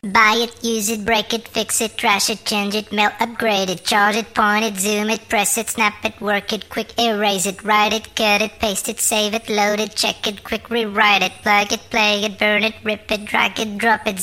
Buy it, use it, break it, fix it, trash it, change it, mail, upgrade it, charge it, point it, zoom it, press it, snap it, work it, quick erase it, write it, cut it, paste it, save it, load it, check it, quick rewrite it, plug it, play it, burn it, rip it, drag it, drop it,